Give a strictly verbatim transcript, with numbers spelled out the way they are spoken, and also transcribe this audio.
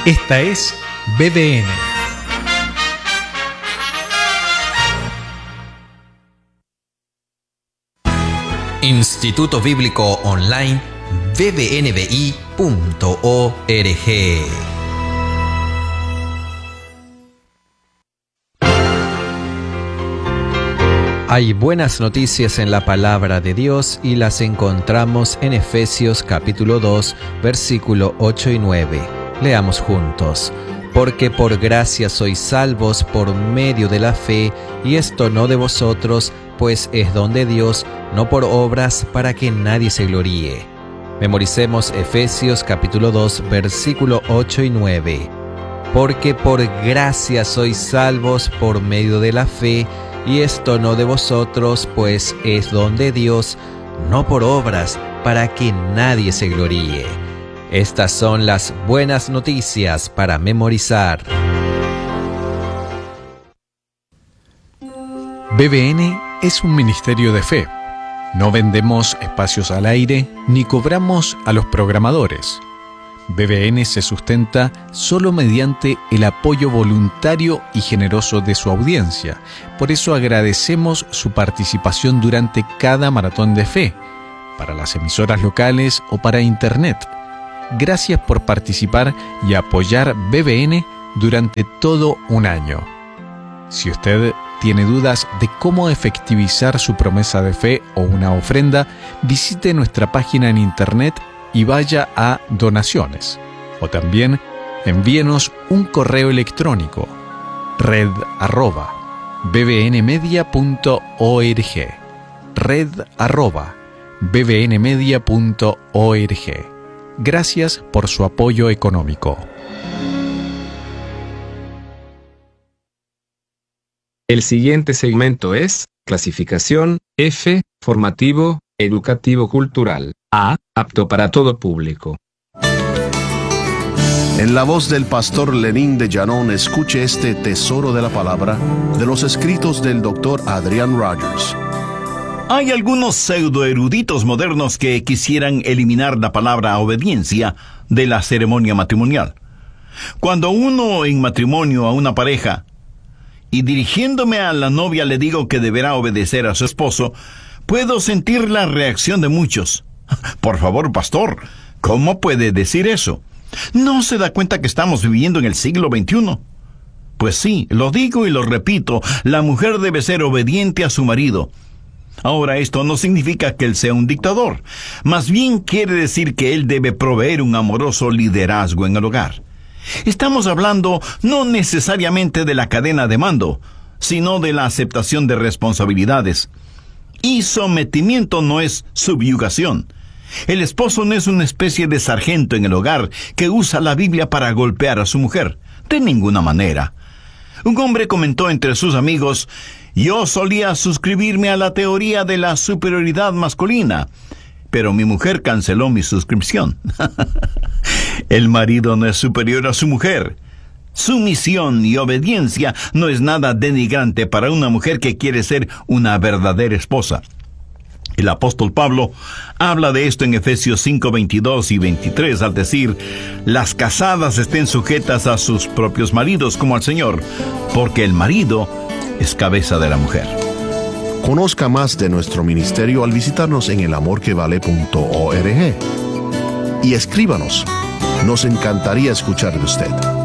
Esta es B B N. Instituto Bíblico Online b b n b i punto org. Hay buenas noticias en la palabra de Dios y las encontramos en Efesios capítulo dos, versículo ocho y nueve. Leamos juntos. Porque por gracia sois salvos por medio de la fe, y esto no de vosotros, pues es don de Dios, no por obras, para que nadie se gloríe. Memoricemos Efesios capítulo dos, versículo ocho y nueve. Porque por gracia sois salvos por medio de la fe, y esto no de vosotros, pues es don de Dios, no por obras, para que nadie se gloríe. Estas son las buenas noticias para memorizar. B B N es un ministerio de fe. No vendemos espacios al aire ni cobramos a los programadores. B B N se sustenta solo mediante el apoyo voluntario y generoso de su audiencia. Por eso agradecemos su participación durante cada maratón de fe, para las emisoras locales o para Internet. Gracias por participar y apoyar B B N durante todo un año. Si usted tiene dudas de cómo efectivizar su promesa de fe o una ofrenda, visite nuestra página en Internet y vaya a donaciones. O también envíenos un correo electrónico, red arroba bbnmedia punto org, red arroba bbnmedia punto org. Gracias por su apoyo económico. El siguiente segmento es clasificación F, formativo, educativo cultural. A, apto para todo público. En la voz del pastor Lenín de Llanón, escuche este tesoro de la palabra de los escritos del doctor Adrian Rogers. Hay algunos pseudoeruditos modernos que quisieran eliminar la palabra obediencia de la ceremonia matrimonial. Cuando uno en matrimonio a una pareja, y dirigiéndome a la novia le digo que deberá obedecer a su esposo, puedo sentir la reacción de muchos. Por favor, pastor, ¿cómo puede decir eso? ¿No se da cuenta que estamos viviendo en el siglo veintiuno? Pues sí, lo digo y lo repito, la mujer debe ser obediente a su marido. Ahora, esto no significa que él sea un dictador. Más bien quiere decir que él debe proveer un amoroso liderazgo en el hogar. Estamos hablando no necesariamente de la cadena de mando, sino de la aceptación de responsabilidades. Y sometimiento no es subyugación. El esposo no es una especie de sargento en el hogar que usa la Biblia para golpear a su mujer. De ninguna manera. Un hombre comentó entre sus amigos: yo solía suscribirme a la teoría de la superioridad masculina, pero mi mujer canceló mi suscripción. El marido no es superior a su mujer. Sumisión y obediencia no es nada denigrante para una mujer que quiere ser una verdadera esposa. El apóstol Pablo habla de esto en Efesios cinco, veintidós y veintitrés al decir: las casadas estén sujetas a sus propios maridos como al Señor, porque el marido es cabeza de la mujer. Conozca más de nuestro ministerio al visitarnos en el amor que vale punto org y escríbanos. Nos encantaría escuchar de usted.